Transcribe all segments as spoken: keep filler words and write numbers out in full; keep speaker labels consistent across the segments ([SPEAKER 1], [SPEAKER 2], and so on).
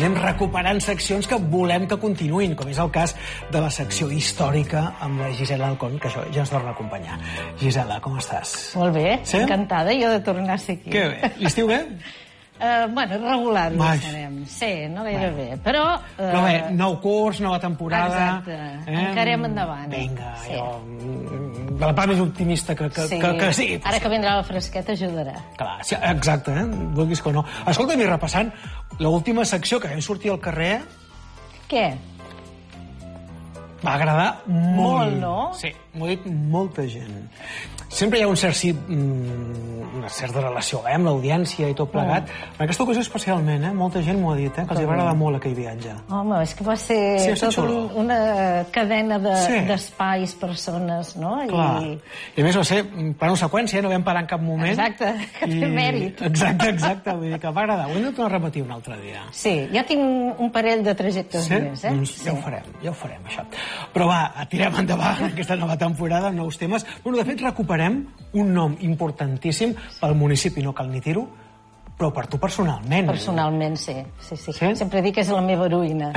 [SPEAKER 1] anem recuperant seccions que volem que continuïn, com és el cas de la secció històrica amb la Gisela Alcón, que això ja ens torna a acompanyar. Gisela, com estàs?
[SPEAKER 2] Molt bé,
[SPEAKER 1] sí?
[SPEAKER 2] Encantada jo de tornar a ser aquí.
[SPEAKER 1] Que bé. L'estiu bé?
[SPEAKER 2] Uh, bueno, regular, ho serem. Sí, no gaire bé, però... Uh...
[SPEAKER 1] Però bé, nou curs, nova temporada...
[SPEAKER 2] Exacte, eh? encarem endavant.
[SPEAKER 1] Vinga, sí. jo... De la part més optimista que, que,
[SPEAKER 2] sí.
[SPEAKER 1] que, que sigui.
[SPEAKER 2] Ara que vindrà la fresqueta ajudarà.
[SPEAKER 1] Clar, sí, exacte, eh? Vulguis que no. Escolta'm, i repassant l'última secció que vam sortir al carrer...
[SPEAKER 2] Què?
[SPEAKER 1] Va agradar molt.
[SPEAKER 2] Molt, no?
[SPEAKER 1] Sí, m'ho ha dit molta gent. Sempre hi ha un cert, sí, una certa relació eh, amb l'audiència i tot plegat. Mm. En aquesta ocasió especialment, eh? Molta gent m'ho ha dit, eh? Que els va agradar molt aquell viatge.
[SPEAKER 2] Home, és que va ser sí, tota un, una cadena d'espais, de, sí. persones, no?
[SPEAKER 1] Clar. I... I a més va ser per una seqüència, no vam parar en cap moment.
[SPEAKER 2] Exacte, que té mèrit.
[SPEAKER 1] Exacte, exacte, vull dir que va agradar. Ho hem de tornar a repetir un altre dia.
[SPEAKER 2] Sí, ja tinc un parell de trajectes
[SPEAKER 1] sí?
[SPEAKER 2] més, eh?
[SPEAKER 1] Doncs ja sí. ho farem, ja ho farem, això. Però va, tirem endavant aquesta nova temporada amb nous temes. Bueno, de fet, recuperem un nom importantíssim pel municipi, no cal ni dir-ho, però per tu personalment.
[SPEAKER 2] Personalment, sí. Sí, sí. sí? Sempre dic que és la meva heroïna.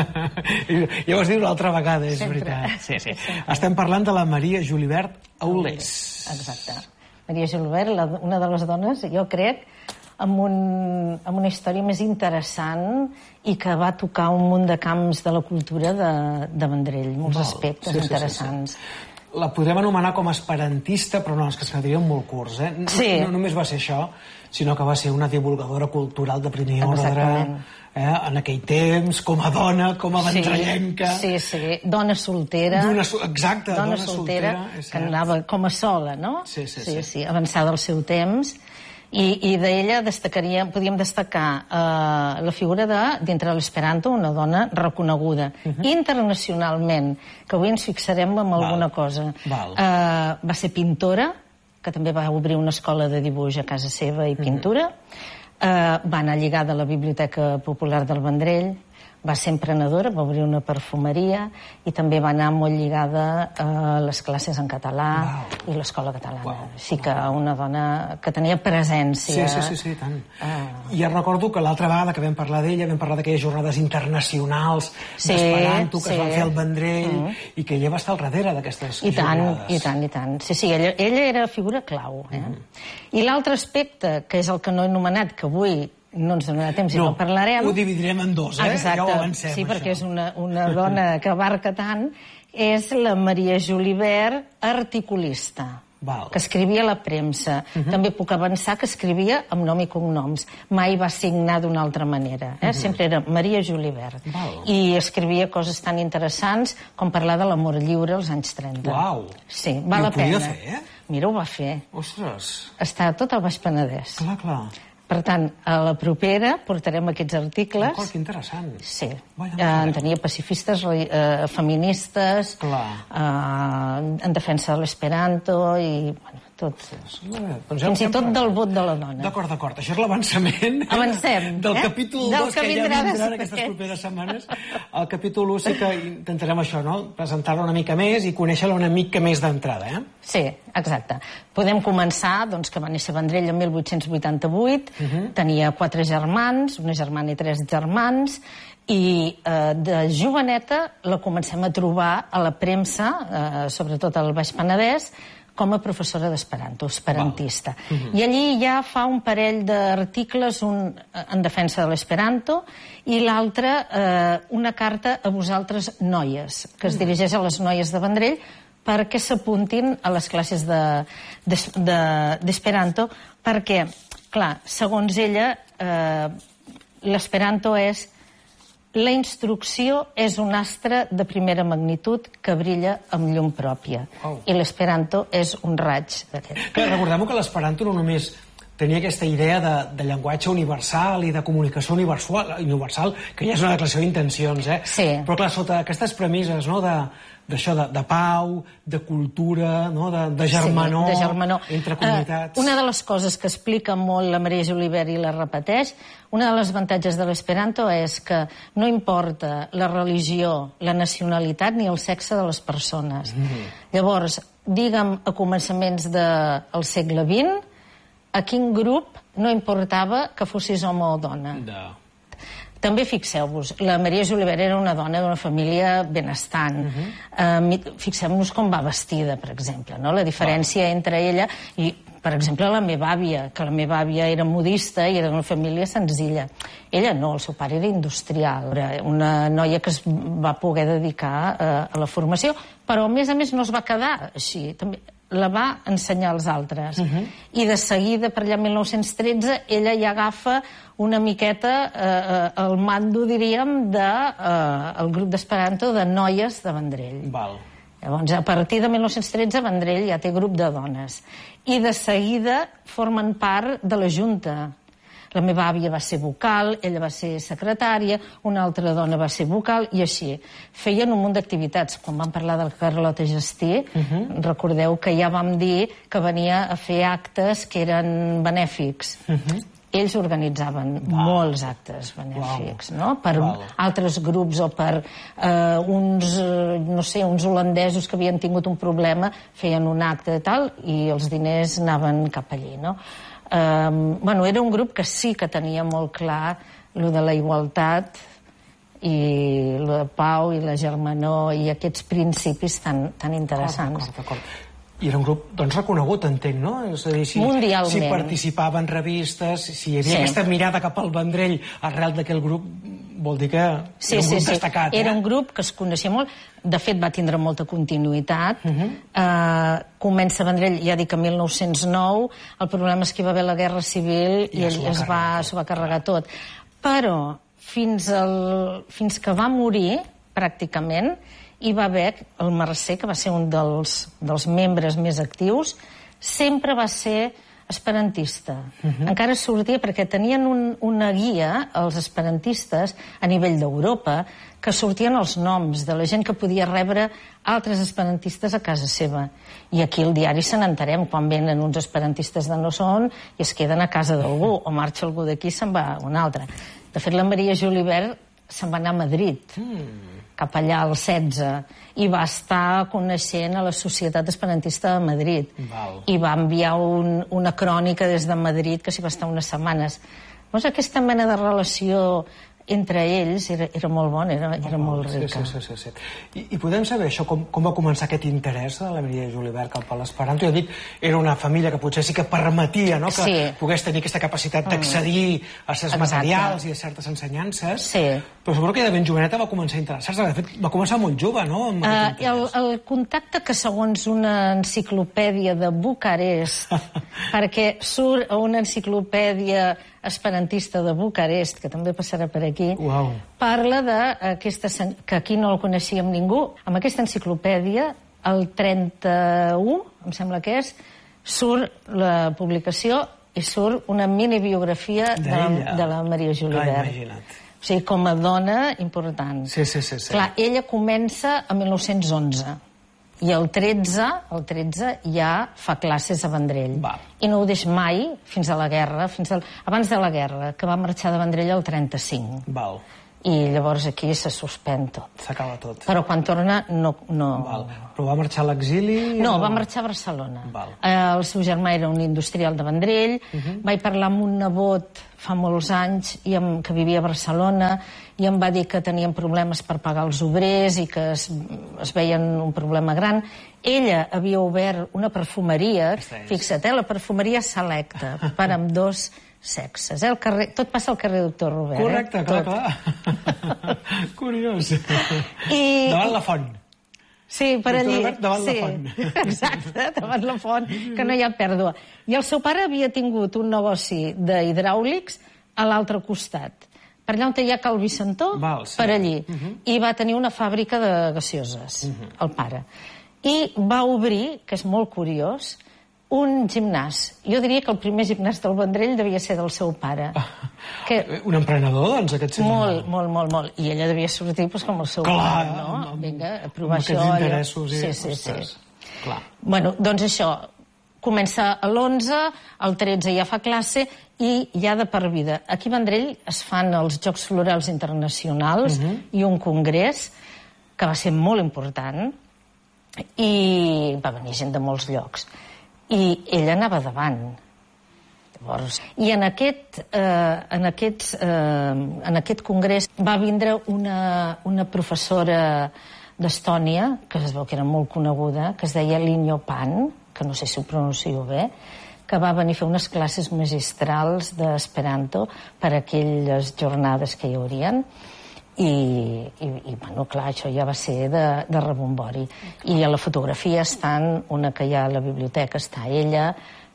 [SPEAKER 1] Ja ho has dit l'altra vegada, és
[SPEAKER 2] Sempre.
[SPEAKER 1] veritat. Sí, sí. Estem parlant de la Maria Julivert Aulés.
[SPEAKER 2] Exacte. Maria Julivert, la, una de les dones, jo crec, amb, un, amb una història més interessant i que va tocar un munt de camps de la cultura de, de Vendrell, molts Val. aspectes sí, interessants.
[SPEAKER 1] Sí, sí, sí. La podem anomenar com a esperantista, però no, és que es quedarien molt curts, eh? No,
[SPEAKER 2] sí.
[SPEAKER 1] no només va ser això, sinó que va ser una divulgadora cultural de primer ordre, eh? En aquell temps, com a dona, com a ventrellenca...
[SPEAKER 2] Sí, sí, sí. Dona soltera...
[SPEAKER 1] Dona, exacte,
[SPEAKER 2] dona,
[SPEAKER 1] dona
[SPEAKER 2] soltera,
[SPEAKER 1] soltera
[SPEAKER 2] que anava com a sola, no?
[SPEAKER 1] Sí, sí,
[SPEAKER 2] sí.
[SPEAKER 1] sí.
[SPEAKER 2] sí avançada al seu temps... I, i d'ella destacaríem, podíem destacar eh, la figura de, dintre l'esperanto, una dona reconeguda uh -huh. internacionalment, que avui ens fixarem en alguna
[SPEAKER 1] Val.
[SPEAKER 2] cosa.
[SPEAKER 1] Val.
[SPEAKER 2] Eh, va ser pintora, que també va obrir una escola de dibuix a casa seva i pintura, uh -huh. eh, va anar lligada a la Biblioteca Popular del Vendrell, va ser emprenedora, va obrir una perfumeria i també va anar molt lligada a les classes en català wow. i l'escola catalana. Wow. Així que una dona que tenia presència...
[SPEAKER 1] Sí, sí, sí, sí tant. Ah. I ja recordo que l'altra vegada que vam parlar d'ella vam parlar d'aquelles jornades internacionals
[SPEAKER 2] sí,
[SPEAKER 1] d'Esperanto que
[SPEAKER 2] sí.
[SPEAKER 1] es van fer al Vendrell mm. i que ella va estar al darrere d'aquestes jornades.
[SPEAKER 2] I tant, i tant. Sí, sí, ella, ella era figura clau. Eh? Mm. I l'altre aspecte, que és el que no he anomenat, que avui no ens donarà temps i no, no parlarem...
[SPEAKER 1] ho dividirem en dos, eh?
[SPEAKER 2] Exacte,
[SPEAKER 1] ja ho avancem,
[SPEAKER 2] sí,
[SPEAKER 1] això.
[SPEAKER 2] perquè és una, una dona que abarca tant, és la Maria Julivert, articulista,
[SPEAKER 1] Val.
[SPEAKER 2] que escrivia a la premsa. Uh -huh. També puc avançar que escrivia amb nom i cognoms. Mai va signar d'una altra manera. Eh? Uh -huh. Sempre era Maria Julivert.
[SPEAKER 1] Val.
[SPEAKER 2] I escrivia coses tan interessants com parlar de l'amor lliure als anys trenta.
[SPEAKER 1] Uau!
[SPEAKER 2] Sí, val
[SPEAKER 1] I
[SPEAKER 2] la pena.
[SPEAKER 1] ho podia fer, eh?
[SPEAKER 2] Mira, ho va fer.
[SPEAKER 1] Ostres!
[SPEAKER 2] Està tot al Baix Penedès.
[SPEAKER 1] Clar, clar.
[SPEAKER 2] Per tant, a la propera portarem aquests articles.
[SPEAKER 1] Oh, que interessant.
[SPEAKER 2] Sí.
[SPEAKER 1] Vaya,
[SPEAKER 2] eh, en tenia pacifistes, eh, feministes,
[SPEAKER 1] eh,
[SPEAKER 2] en defensa de l'esperanto i... Bueno, tot.
[SPEAKER 1] Doncs
[SPEAKER 2] fins i tot del vot de la dona.
[SPEAKER 1] D'acord, d'acord. Això és l'avançament
[SPEAKER 2] Avancem,
[SPEAKER 1] del
[SPEAKER 2] eh?
[SPEAKER 1] capítol
[SPEAKER 2] del
[SPEAKER 1] dos que, que ja vindrà en aquestes
[SPEAKER 2] perquè...
[SPEAKER 1] properes setmanes. El capítol u sí que intentarem això, no? Presentar-la una mica més i conèixer-la una mica més d'entrada, eh?
[SPEAKER 2] Sí, exacte. Podem començar, doncs, que va néixer Vendrell el mil vuit-cents vuitanta-vuit, uh -huh. tenia quatre germans, una germana i tres germans, i eh, de joveneta la comencem a trobar a la premsa, eh, sobretot al Baix Penedès, com a professora d'esperanto, esperantista. Uh -huh. I allí ja fa un parell d'articles, un en defensa de l'esperanto i l'altre eh, una carta a vosaltres noies, que es dirigeix a les noies de Vendrell perquè s'apuntin a les classes d'esperanto, de, de, perquè, clar, segons ella, eh, l'esperanto és la instrucció és un astre de primera magnitud que brilla amb llum pròpia. Oh. I l'esperanto és un raig d'aquest.
[SPEAKER 1] Recordem que l'esperanto no només tenia aquesta idea de, de llenguatge universal i de comunicació universal, universal que ja és una declaració d'intencions, eh?
[SPEAKER 2] Sí.
[SPEAKER 1] Però clar, sota aquestes premisses, no?, de d'això de, de pau, de cultura, no? de, de germanor,
[SPEAKER 2] sí, de germanor
[SPEAKER 1] entre comunitats...
[SPEAKER 2] Uh, una de les coses que explica molt la Maria Julivert i la repeteix, una de les avantatges de l'esperanto és que no importa la religió, la nacionalitat ni el sexe de les persones. Mm-hmm. Llavors, digue'm, a començaments del segle vint, a quin grup no importava que fossis home o dona.
[SPEAKER 1] No.
[SPEAKER 2] També fixeu-vos, la Maria Julivert era una dona d'una família benestant. Fixem-nos com va vestida, per exemple, no? La diferència entre ella i, per exemple, la meva àvia, que la meva àvia era modista i era d'una família senzilla. Ella no, el seu pare era industrial, era una noia que es va poder dedicar a la formació, però a més a més no es va quedar així, també la va ensenyar als altres. I de seguida, per allà mil nou-cents tretze, ella ja agafa una miqueta el mando, diríem, del grup d'Esperanto de noies de Vendrell. Llavors, a partir de mil nou-cents tretze, Vendrell ja té grup de dones. I de seguida formen part de la Junta. La meva àvia va ser vocal, ella va ser secretària, una altra dona va ser vocal, i així. Feien un munt d'activitats. Quan vam parlar del Carlota Gestí, recordeu que ja vam dir que venia a fer actes que eren benèfics. Ells organitzaven molts actes benèfics, no? Per altres grups o per uns, no sé, uns holandesos que havien tingut un problema, feien un acte i tal, i els diners anaven cap allí, no? Bueno, era un grup que sí que tenia molt clar lo de la igualtat i lo de pau i la germanor i aquests principis tan interessants.
[SPEAKER 1] I era un grup, doncs, reconegut, entenc, no? És a dir, si participava en revistes, si hi havia aquesta mirada cap al Vendrell arrel d'aquell grup, vol dir que era un grup destacat.
[SPEAKER 2] Era un grup que es coneixia molt. De fet, va tindre molta continuïtat. Comença Vendrell, ja dic, a mil nou-cents nou. El problema és que hi va haver la Guerra Civil i ell s'ho va carregar tot. Però fins que va morir, pràcticament, hi va haver el Mercè, que va ser un dels membres més actius, sempre va ser esperantista. Encara sortia perquè tenien una guia, els esperantistes, a nivell d'Europa, que sortien els noms de la gent que podia rebre altres esperantistes a casa seva. I aquí al diari se n'enterem quan venen uns esperantistes de no sé on i es queden a casa d'algú, o marxa algú d'aquí i se'n va a un altre. De fet, la Maria Julivert se'n va anar a Madrid, cap allà al setze, i va estar coneixent a la Societat Esperantista de Madrid. I va enviar una crònica des de Madrid que s'hi va estar unes setmanes. Llavors, aquesta mena de relació entre ells era molt bona, era molt rica.
[SPEAKER 1] I podem saber això, com va començar aquest interès de la Maria Julivert cap a l'esperanto? Ja dic, era una família que potser sí que permetia que pogués tenir aquesta capacitat d'accedir a certs materials i a certes ensenyances, però suposo que de ben joveneta va començar a interessar-se. De fet, va començar molt jove, no?
[SPEAKER 2] El contacte que, segons una enciclopèdia de Bucarest, perquè surt a una enciclopèdia esperantista de Bucarest, que també passarà per aquí, parla que aquí no el coneixíem ningú. Amb aquesta enciclopèdia, el trenta-u, em sembla que és, surt la publicació i surt una mini-biografia de la Maria Julivert. O sigui, com a dona important.
[SPEAKER 1] Sí, sí, sí.
[SPEAKER 2] Clar, ella comença a mil nou-cents onze. I el tretze, el tretze ja fa classes a Vendrell. I no ho deix mai fins a la guerra, abans de la guerra, que va marxar de Vendrell el trenta-cinc. I llavors aquí se suspèn tot.
[SPEAKER 1] S'acaba tot.
[SPEAKER 2] Però quan torna no...
[SPEAKER 1] Però va marxar a l'exili?
[SPEAKER 2] No, va marxar a Barcelona. El seu germà era un industrial de Vendrell. Vaig parlar amb un nebot fa molts anys que vivia a Barcelona i em va dir que tenien problemes per pagar els obrers i que es veien un problema gran. Ella havia obert una perfumeria, fixa't, la perfumeria selecta per amb dos sexes. Tot passa al carrer Doctor Robert.
[SPEAKER 1] Correcte, clar, clar. Curiós. Davant la font.
[SPEAKER 2] Sí, per allí.
[SPEAKER 1] Davant la font.
[SPEAKER 2] Exacte, davant la font, que no hi ha pèrdua. I el seu pare havia tingut un negoci d'hidràulics a l'altre costat. Per allà on hi ha Cal Vicentó, per allí. I va tenir una fàbrica de gaseoses, el pare. I va obrir, que és molt curiós, un gimnàs. Jo diria que el primer gimnàs del Vendrell devia ser del seu pare.
[SPEAKER 1] Un emprenedor, doncs, aquest senyor?
[SPEAKER 2] Molt, molt, molt, molt. I ella devia sortir com el seu pare, no? Vinga, a provar això.
[SPEAKER 1] Amb aquests interessos.
[SPEAKER 2] Sí, sí, sí. Bueno, doncs això, comença a l'onze, al tretze ja fa classe i ja de per vida. Aquí a Vendrell es fan els Jocs Florals Internacionals i un congrés que va ser molt important i va venir gent de molts llocs. I ella anava davant. I en aquest, eh, en aquests, eh, en aquest congrés va vindre una, una professora d'Estònia, que es veu que era molt coneguda, que es deia Linyo Pan, que no sé si ho pronuncio bé, que va venir a fer unes classes magistrals d'Esperanto per a aquelles jornades que hi haurien. I, i, i bueno, clar, això ja va ser de, de rebombori. I a la fotografia estan, una que hi ha a la biblioteca, està ella,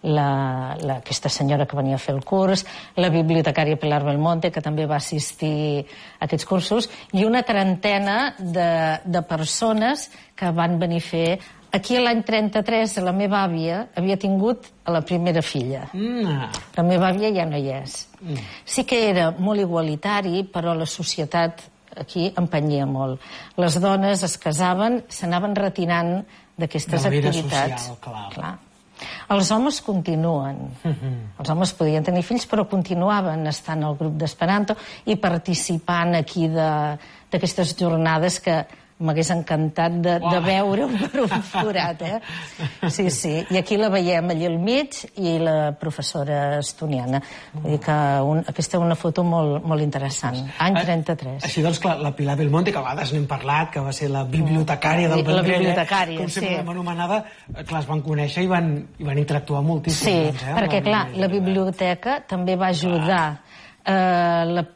[SPEAKER 2] la, la, aquesta senyora que venia a fer el curs, la bibliotecària Pilar Belmonte, que també va assistir a aquests cursos, i una trentena de, de persones que van venir a fer. Aquí l'any trenta-tres la meva àvia havia tingut a la primera filla.
[SPEAKER 1] Mm.
[SPEAKER 2] La meva àvia ja no hi és. Mm. Sí que era molt igualitari, però la societat aquí empenyia molt. Les dones es casaven, s'anaven retirant d'aquestes activitats.
[SPEAKER 1] Social, clar.
[SPEAKER 2] Clar. Els homes continuen. Mm-hmm. Els homes podien tenir fills, però continuaven estant al grup d'Esperanto i participant aquí d'aquestes jornades que m'hagués encantat de, de veure per un forat, eh? Sí, sí. I aquí la veiem allà al mig i la professora estoniana. Vull dir que un, aquesta és una foto molt, molt interessant. Any trenta-tres.
[SPEAKER 1] Així doncs, clar, la Pilar Belmonte, que a vegades n'hem parlat, que va ser la bibliotecària del Vendrell,
[SPEAKER 2] la bibliotecària,
[SPEAKER 1] com sempre
[SPEAKER 2] sí.
[SPEAKER 1] l'hem anomenada, clar, es van conèixer i van, i van interactuar moltíssim.
[SPEAKER 2] Sí,
[SPEAKER 1] doncs, eh,
[SPEAKER 2] perquè, clar, la biblioteca també va ajudar eh, la,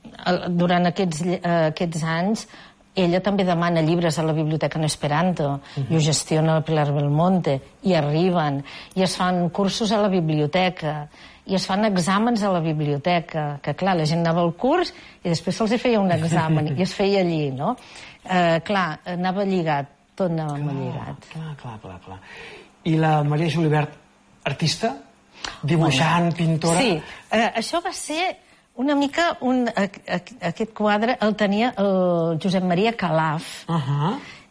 [SPEAKER 2] durant aquests, eh, aquests anys. Ella també demana llibres a la biblioteca en Esperanto, uh-huh. i ho gestiona la Pilar Belmonte, i arriben, i es fan cursos a la biblioteca, i es fan exàmens a la biblioteca, que clar, la gent anava al curs i després se'ls feia un examen, i es feia allí, no? Eh, clar, anava lligat, tot anava clar, lligat.
[SPEAKER 1] Clar, clar, clar, clar. I la Maria Julivert, artista? Dibuixant, bueno, pintora?
[SPEAKER 2] Sí, eh, això va ser... Una mica, un, aquest quadre el tenia el Josep Maria Calaf, uh-huh.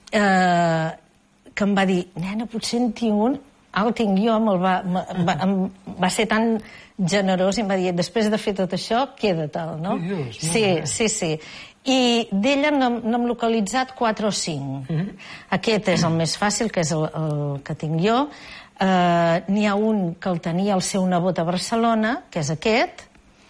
[SPEAKER 2] eh, que em va dir, nena, potser en tinc un, el tinc jo, me'l va, va, em va ser tan generós i em va dir, després de fer tot això, queda-te'l, no?
[SPEAKER 1] Dios,
[SPEAKER 2] sí, sí, sí. I d'ella n'hem localitzat quatre o cinc. Uh-huh. Aquest és el més fàcil, que és el, el que tinc jo. Eh, N'hi ha un que el tenia el seu nebot a Barcelona, que és aquest.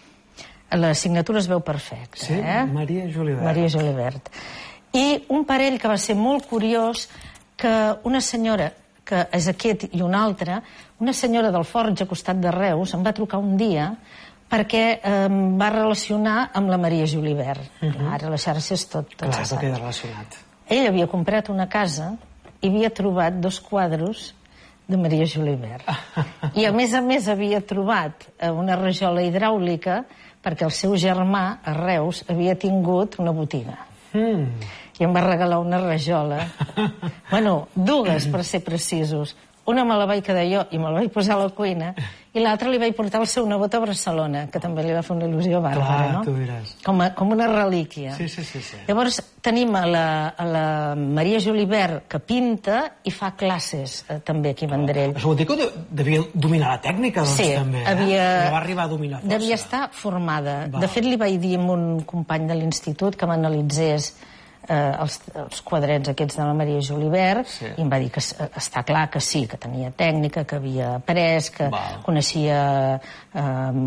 [SPEAKER 2] La signatura es veu perfecta,
[SPEAKER 1] sí,
[SPEAKER 2] eh?
[SPEAKER 1] Maria Julivert.
[SPEAKER 2] Maria Julivert. I un parell que va ser molt curiós, que una senyora, que és aquest i una altra, una senyora del Forge, a costat de Reus, em va trucar un dia perquè em va relacionar amb la Maria Julivert. Uh-huh. Clar, ara les xarxes tot, tot
[SPEAKER 1] clar,
[SPEAKER 2] se sap.
[SPEAKER 1] queda relacionat.
[SPEAKER 2] Ell havia comprat una casa i havia trobat dos quadros de Maria Julivert. I a més a més havia trobat una rajola hidràulica perquè el seu germà, a Reus, havia tingut una botiga. Mm. I em va regalar una rajola. Bueno, dues, per ser precisos. Una me la vaig quedar jo i me la vaig posar a la cuina, i l'altra li vaig portar al seu nebot a Barcelona, que també li va fer una il·lusió bàrbara,
[SPEAKER 1] clar,
[SPEAKER 2] no?
[SPEAKER 1] Tu diràs.
[SPEAKER 2] Com, a, com una relíquia.
[SPEAKER 1] Sí, sí, sí, sí.
[SPEAKER 2] Llavors tenim a la, a la Maria Julivert, que pinta i fa classes, eh, també, aquí a Vendrell.
[SPEAKER 1] Això vol dir que devia dominar la tècnica, doncs,
[SPEAKER 2] sí,
[SPEAKER 1] també, eh?
[SPEAKER 2] havia,
[SPEAKER 1] ja va arribar a dominar força.
[SPEAKER 2] Devia estar formada.
[SPEAKER 1] Val.
[SPEAKER 2] De fet, li vaig dir a un company de l'institut que m'analitzés eh, els, els quadrets aquests de la Maria Julivert, sí. I em va dir que està clar que sí, que tenia tècnica, que havia après, que Val. coneixia eh,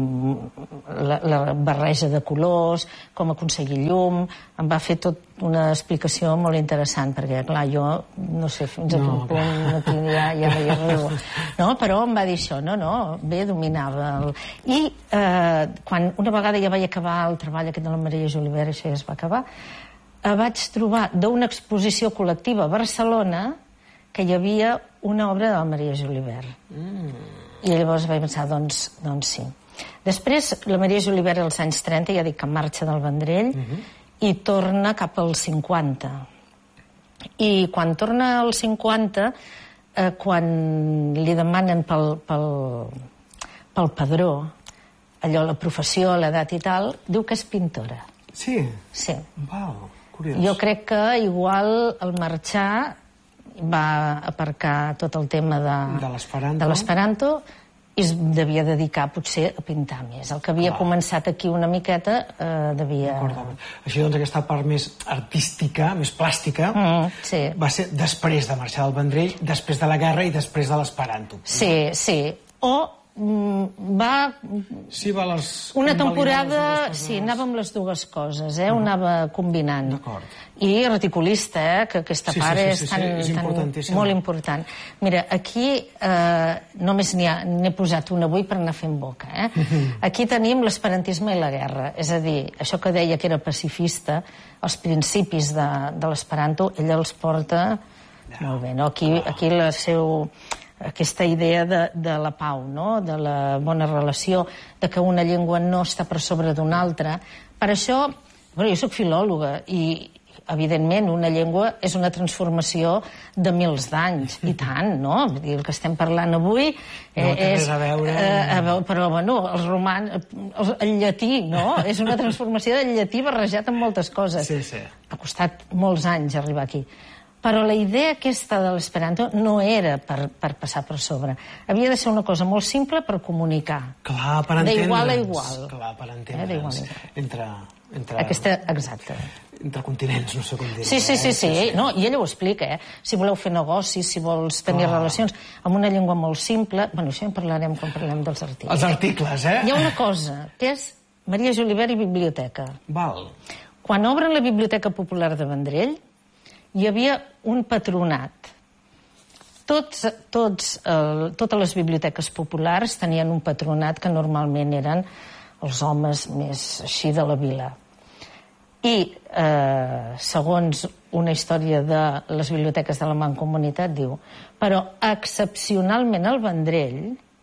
[SPEAKER 2] la, la barreja de colors, com aconseguir llum. Em va fer tot una explicació molt interessant, perquè, clar, jo no sé fins a quin punt no tinc, ja, ja no hi arribo. No, però em va dir això, no, no, bé, dominava. El... I eh, quan una vegada ja vaig acabar el treball aquest de la Maria Julivert, això ja es va acabar, vaig trobar d'una exposició col·lectiva a Barcelona que hi havia una obra de la Maria Julivert. Mm. I llavors vaig pensar, doncs, doncs sí. Després, la Maria Julivert als anys trenta, ja dic que marxa del Vendrell, mm-hmm. i torna cap als cinquanta. I quan torna als cinquanta, eh, quan li demanen pel, pel, pel padró, allò, la professió, l'edat i tal, diu que és pintora.
[SPEAKER 1] Sí?
[SPEAKER 2] Sí.
[SPEAKER 1] Wow. Curiós.
[SPEAKER 2] Jo crec que igual al marxar va aparcar tot el tema de, de l'esperanto i es devia dedicar potser a pintar més. El que havia Clar. començat aquí una miqueta eh, devia...
[SPEAKER 1] Així doncs aquesta part més artística, més plàstica,
[SPEAKER 2] mm, sí.
[SPEAKER 1] va ser després de marxar del Vendrell, després de la guerra i després de l'esperanto.
[SPEAKER 2] Sí, sí. O va...
[SPEAKER 1] Sí, va les...
[SPEAKER 2] Una temporada, sí, anava amb les dues coses, eh? Ho anava combinant.
[SPEAKER 1] D'acord.
[SPEAKER 2] I reticulista, eh? Que aquesta
[SPEAKER 1] Sí, sí,
[SPEAKER 2] part
[SPEAKER 1] sí,
[SPEAKER 2] és
[SPEAKER 1] sí, sí,
[SPEAKER 2] tan,
[SPEAKER 1] és
[SPEAKER 2] tan
[SPEAKER 1] importantíssima.
[SPEAKER 2] molt important. Mira, aquí eh, només n'hi ha- n'he posat una avui per anar fent boca, eh? Aquí tenim l'esperantisme i la guerra. És a dir, això que deia que era pacifista, els principis de, de l'esperanto, ella els porta molt bé, no? Aquí, aquí la seu... aquesta idea de, de la pau, no? De la bona relació, de que una llengua no està per sobre d'una altra. Per això, bueno, jo soc filòloga i, evidentment, una llengua és una transformació de mils d'anys, i tant, no? Vull dir, el que estem parlant avui eh,
[SPEAKER 1] no té
[SPEAKER 2] és...
[SPEAKER 1] res a veure...
[SPEAKER 2] Eh, a veure, però, bueno, els romans... El, el llatí, no? És una transformació del llatí barrejat amb moltes coses.
[SPEAKER 1] Sí, sí.
[SPEAKER 2] Ha costat molts anys arribar aquí. Però la idea aquesta de l'esperanto no era per, per passar per sobre. Havia de ser una cosa molt simple per comunicar.
[SPEAKER 1] Clar, per entendre'ns.
[SPEAKER 2] D'igual a igual.
[SPEAKER 1] Clar, per
[SPEAKER 2] Eh,
[SPEAKER 1] entendre'ns.
[SPEAKER 2] d'igual a igual.
[SPEAKER 1] Entre... entre...
[SPEAKER 2] Aquesta, exacte.
[SPEAKER 1] Entre continents, no sé com dir-ho.
[SPEAKER 2] Sí, sí, sí, sí. No, i ella ho explica, eh? Si voleu fer negocis, si vols tenir relacions amb una llengua molt simple... Bueno, això en parlarem quan parlem dels articles.
[SPEAKER 1] Els articles, eh?
[SPEAKER 2] Hi ha una cosa, que és Maria Julivert i biblioteca.
[SPEAKER 1] Val.
[SPEAKER 2] Quan obren la Biblioteca Popular de Vendrell, hi havia un patronat. Tots, tots, eh, totes les biblioteques populars tenien un patronat que normalment eren els homes més així de la vila. I, eh, segons una història de les biblioteques de la Mancomunitat, diu, però excepcionalment al Vendrell,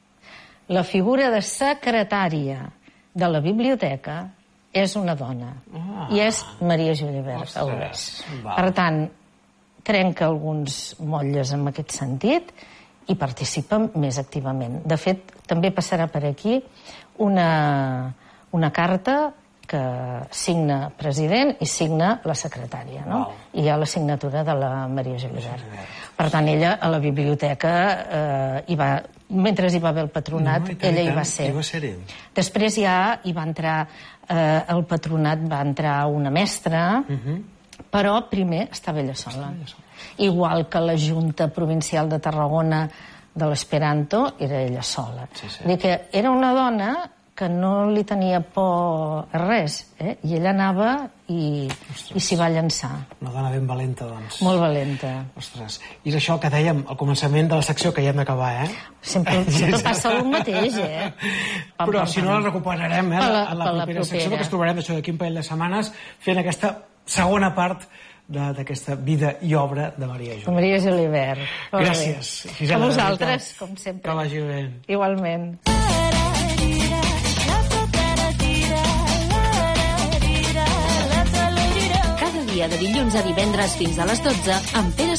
[SPEAKER 2] la figura de secretària de la biblioteca és una dona,
[SPEAKER 1] ah.
[SPEAKER 2] i és Maria Julivert Aulés. Per tant, trenca alguns motlles en aquest sentit i participa més activament. De fet, també passarà per aquí una, una carta que signa president i signa la secretària, no?
[SPEAKER 1] Wow.
[SPEAKER 2] I hi ha la signatura de la Maria Julivert. Per tant, ella a la biblioteca eh, hi va... Mentre hi va haver el patronat,
[SPEAKER 1] no, tant,
[SPEAKER 2] ella hi
[SPEAKER 1] tant,
[SPEAKER 2] va ser.
[SPEAKER 1] Hi va ser
[SPEAKER 2] Després ja hi va entrar, eh, el patronat va entrar una mestra, uh -huh. però primer estava ella sola. Estava ella sola. Igual que la Junta Provincial de Tarragona de l'Esperanto era ella sola.
[SPEAKER 1] Sí, sí.
[SPEAKER 2] Vull dir que era una dona que no li tenia por a res, eh? I ella anava i, i s'hi va llançar.
[SPEAKER 1] Una dona ben valenta, doncs.
[SPEAKER 2] Molt valenta.
[SPEAKER 1] Ostres, i és això que dèiem al començament de la secció, que ja hem d'acabar, eh?
[SPEAKER 2] Sempre, sempre passa el mateix, eh? Pam,
[SPEAKER 1] Però
[SPEAKER 2] pam,
[SPEAKER 1] si no
[SPEAKER 2] pam.
[SPEAKER 1] la recuperarem, eh?
[SPEAKER 2] Per la-
[SPEAKER 1] A la
[SPEAKER 2] per la
[SPEAKER 1] propera secció,
[SPEAKER 2] propera.
[SPEAKER 1] perquè ens trobarem d'això d'aquí un parell de setmanes fent aquesta segona part de- d'aquesta vida i obra de Maria Julivert.
[SPEAKER 2] Maria Julivert. Molt bé.
[SPEAKER 1] Gràcies,
[SPEAKER 2] A
[SPEAKER 1] Gisela, de
[SPEAKER 2] vosaltres,
[SPEAKER 1] veritat.
[SPEAKER 2] com sempre.
[SPEAKER 1] Que vagi bé.
[SPEAKER 2] Igualment.
[SPEAKER 3] Cada dia de dilluns a divendres fins a les dotze amb Pere